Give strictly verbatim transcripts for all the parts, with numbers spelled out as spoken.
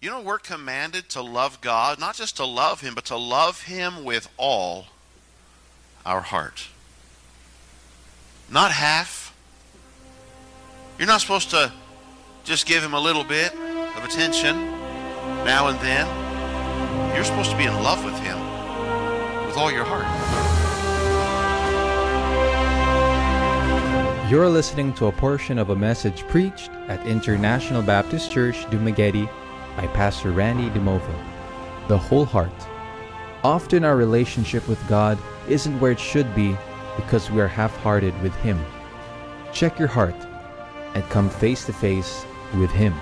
You know, we're commanded to love God, not just to love Him, but to love Him with all our heart. Not half. You're not supposed to just give Him a little bit of attention now and then. You're supposed to be in love with Him with all your heart. You're listening to a portion of a message preached at International Baptist Church, Dumaguete, by Pastor Randy DeMovo. The whole heart. Often our relationship with God isn't where it should be because we are half-hearted with Him. Check your heart and come face to face with Him.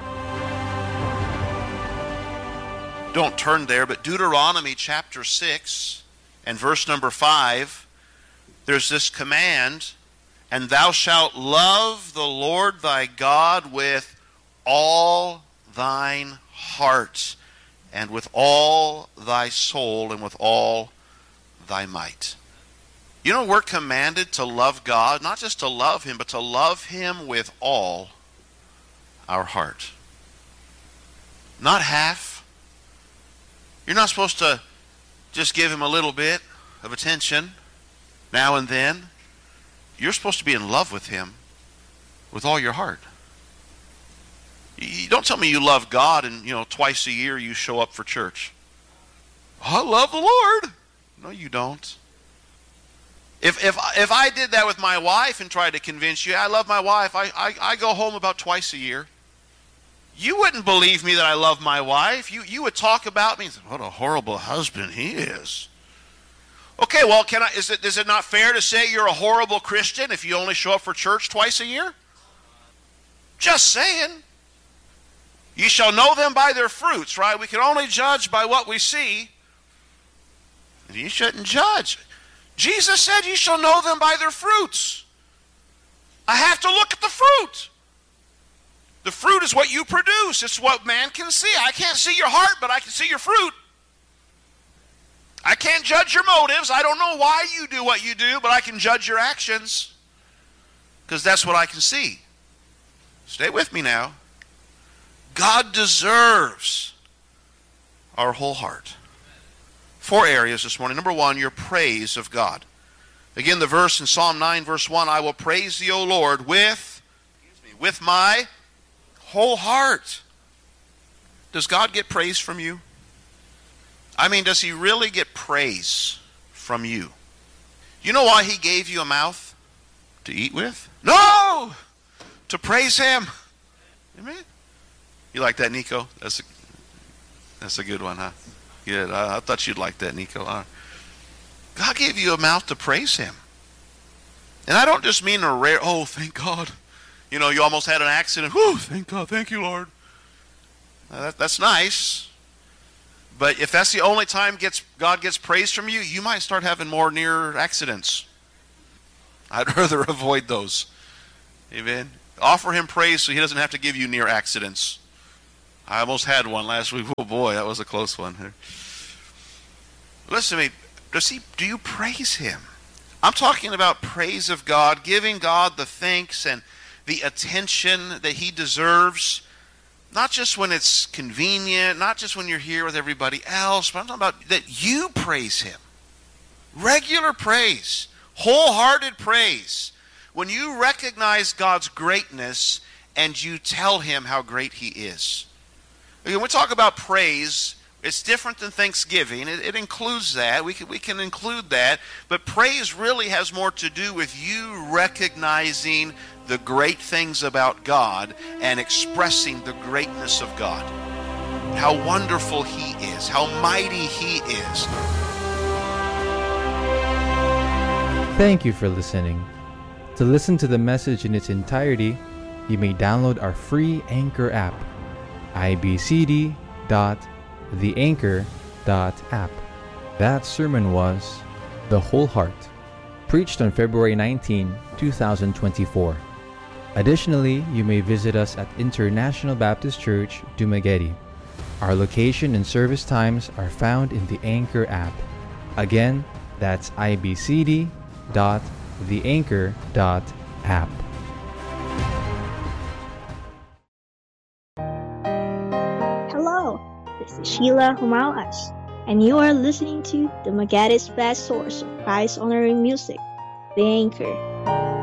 Don't turn there, but Deuteronomy chapter six and verse number five, there's this command, and thou shalt love the Lord thy God with all thine heart, and with all thy soul, and with all thy might. You know, we're commanded to love God, not just to love Him, but to love Him with all our heart. Not half. You're not supposed to just give Him a little bit of attention now and then. You're supposed to be in love with Him with all your heart. You don't tell me you love God and, you know, twice a year you show up for church. I love the Lord. No, you don't. If if if I did that with my wife and tried to convince you, I love my wife, I, I, I go home about twice a year. You wouldn't believe me that I love my wife. You you would talk about me and say, what a horrible husband he is. Okay, well, can I? Is it is it not fair to say you're a horrible Christian if you only show up for church twice a year? Just saying. You shall know them by their fruits, right? We can only judge by what we see. And you shouldn't judge. Jesus said you shall know them by their fruits. I have to look at the fruit. The fruit is what you produce. It's what man can see. I can't see your heart, but I can see your fruit. I can't judge your motives. I don't know why you do what you do, but I can judge your actions because that's what I can see. Stay with me now. God deserves our whole heart. Four areas this morning. Number one, your praise of God. Again, the verse in Psalm nine, verse one, I will praise thee, O Lord, with, with my whole heart. Does God get praise from you? I mean, does He really get praise from you? You know why He gave you a mouth to eat with? No! To praise Him. Amen? You like that, Nico? That's a, that's a good one, huh? Good. I, I thought you'd like that, Nico. Uh, God gave you a mouth to praise Him. And I don't just mean a rare, oh, thank God. You know, you almost had an accident. Whew, thank God, thank you, Lord. Uh, that, that's nice. But if that's the only time gets God gets praise from you, you might start having more near accidents. I'd rather avoid those. Amen. Offer Him praise so He doesn't have to give you near accidents. I almost had one last week. Oh boy, that was a close one. Listen to me. Does he, do you praise Him? I'm talking about praise of God, giving God the thanks and the attention that He deserves. Not just when it's convenient, not just when you're here with everybody else, but I'm talking about that you praise Him. Regular praise, wholehearted praise. When you recognize God's greatness and you tell Him how great He is. When we talk about praise, it's different than thanksgiving. It, it includes that. We can, we can include that. But praise really has more to do with you recognizing the great things about God and expressing the greatness of God. How wonderful He is. How mighty He is. Thank you for listening. To listen to the message in its entirety, you may download our free Anchor app, i b c d dot the anchor dot app. That sermon was The Whole Heart, preached on February nineteenth, twenty twenty-four. Additionally, you may visit us at International Baptist Church, Dumaguete. Our location and service times are found in the Anchor app. Again, that's i b c d dot the anchor dot app. Hello, this is Sheila Humauas, and you are listening to the Magatis best source of Christ-honoring music, The Anchor.